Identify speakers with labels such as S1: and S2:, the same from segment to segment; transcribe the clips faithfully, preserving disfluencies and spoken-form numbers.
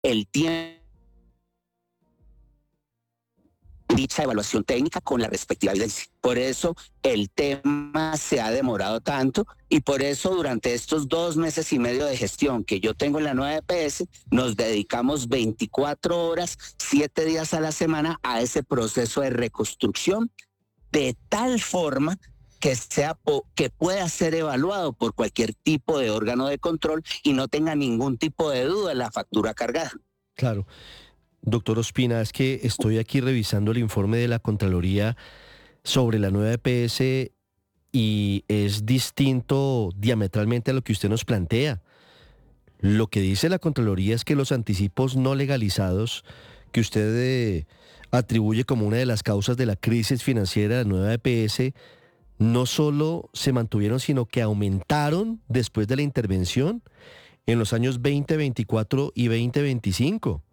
S1: el tiempo dicha evaluación técnica con la respectiva evidencia. Por eso el tema se ha demorado tanto y por eso durante estos dos meses y medio de gestión que yo tengo en la nueva E P S, nos dedicamos veinticuatro horas, siete días a la semana a ese proceso de reconstrucción de tal forma que sea que pueda ser evaluado por cualquier tipo de órgano de control y no tenga ningún tipo de duda en la factura cargada.
S2: Claro. Doctor Ospina, es que estoy aquí revisando el informe de la Contraloría sobre la nueva E P S y es distinto diametralmente a lo que usted nos plantea. Lo que dice la Contraloría es que los anticipos no legalizados que usted eh, atribuye como una de las causas de la crisis financiera de la nueva E P S no solo se mantuvieron, sino que aumentaron después de la intervención en los años veinte veinticuatro y veinte veinticinco.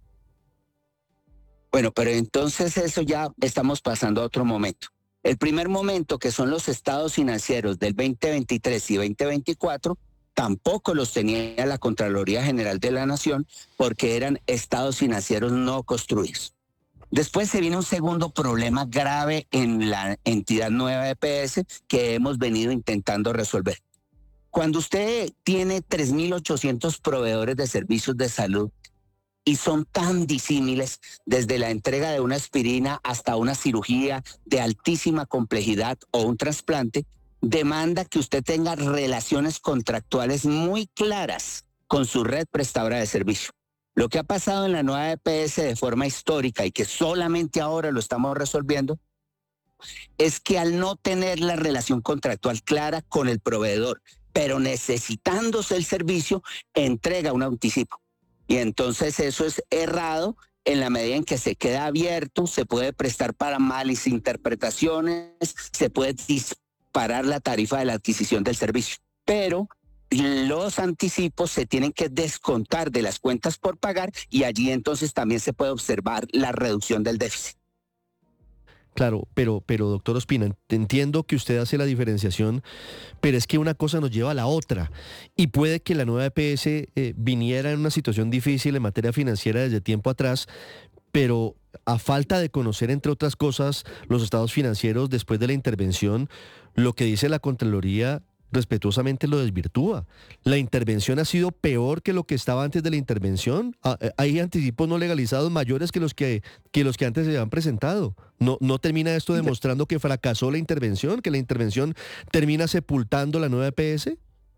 S1: Bueno, pero entonces eso ya estamos pasando a otro momento. El primer momento, que son los estados financieros del veinte veintitrés y veinte veinticuatro, tampoco los tenía la Contraloría General de la Nación porque eran estados financieros no construidos. Después se viene un segundo problema grave en la entidad nueva E P S que hemos venido intentando resolver. Cuando usted tiene tres mil ochocientos proveedores de servicios de salud y son tan disímiles, desde la entrega de una aspirina hasta una cirugía de altísima complejidad o un trasplante, demanda que usted tenga relaciones contractuales muy claras con su red prestadora de servicio. Lo que ha pasado en la nueva E P S de forma histórica y que solamente ahora lo estamos resolviendo, es que al no tener la relación contractual clara con el proveedor, pero necesitándose el servicio, entrega un anticipo. Y entonces eso es errado en la medida en que se queda abierto, se puede prestar para malas interpretaciones, se puede disparar la tarifa de la adquisición del servicio. Pero los anticipos se tienen que descontar de las cuentas por pagar y allí entonces también se puede observar la reducción del déficit.
S2: Claro, pero, pero doctor Ospina, entiendo que usted hace la diferenciación, pero es que una cosa nos lleva a la otra y puede que la nueva E P S eh, viniera en una situación difícil en materia financiera desde tiempo atrás, pero a falta de conocer, entre otras cosas, los estados financieros después de la intervención, lo que dice la Contraloría respetuosamente lo desvirtúa. La intervención ha sido peor que lo que estaba antes de la intervención. Ah, eh, Hay anticipos no legalizados mayores que los que, que los que antes se habían presentado. No, no termina esto demostrando que fracasó la intervención, que la intervención termina sepultando la nueva E P S.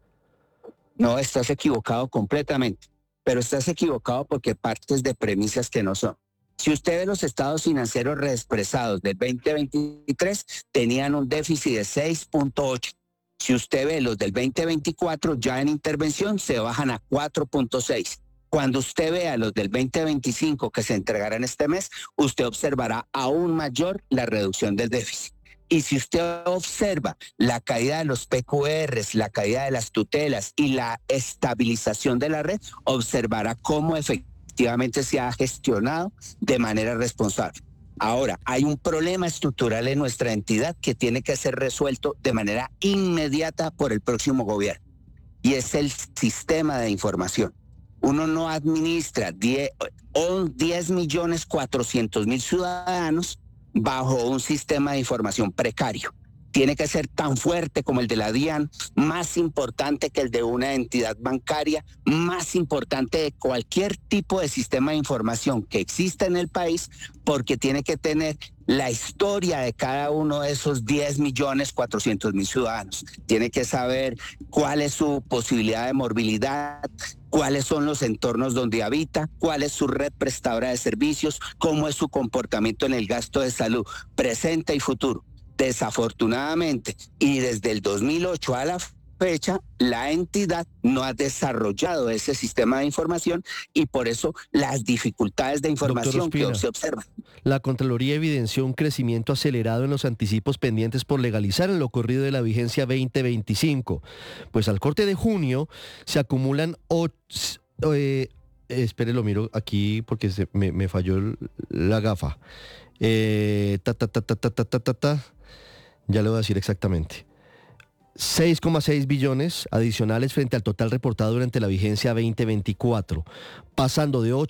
S1: No, estás equivocado completamente, pero estás equivocado porque partes de premisas que no son. Si usted ve los estados financieros reexpresados del veinte veintitrés, tenían un déficit de seis punto ocho. Si usted ve los del veinte veinticuatro, ya en intervención se bajan a cuatro punto seis. Cuando usted vea los del veinte veinticinco que se entregarán este mes, usted observará aún mayor la reducción del déficit. Y si usted observa la caída de los P Q Rs, la caída de las tutelas y la estabilización de la red, observará cómo efectivamente se ha gestionado de manera responsable. Ahora, hay un problema estructural en nuestra entidad que tiene que ser resuelto de manera inmediata por el próximo gobierno, y es el sistema de información. Uno no administra diez millones cuatrocientos mil ciudadanos bajo un sistema de información precario. Tiene que ser tan fuerte como el de la DIAN, más importante que el de una entidad bancaria, más importante de cualquier tipo de sistema de información que exista en el país, porque tiene que tener la historia de cada uno de esos diez millones cuatrocientos mil ciudadanos. Tiene que saber cuál es su posibilidad de morbilidad, cuáles son los entornos donde habita, cuál es su red prestadora de servicios, cómo es su comportamiento en el gasto de salud, presente y futuro. Desafortunadamente, y desde el dos mil ocho a la fecha, la entidad no ha desarrollado ese sistema de información y por eso las dificultades de
S2: Doctor
S1: información que
S2: Ospina,
S1: se observan.
S2: la Contraloría evidenció un crecimiento acelerado en los anticipos pendientes por legalizar en lo corrido de la vigencia veinte veinticinco. Pues al corte de junio se acumulan... Och, eh, espere, lo miro aquí porque se, me, me falló el, la gafa. Eh, ta, ta, ta, ta, ta, ta, ta, ta. Ya le voy a decir exactamente. seis coma seis billones adicionales frente al total reportado durante la vigencia veinte veinticuatro, pasando de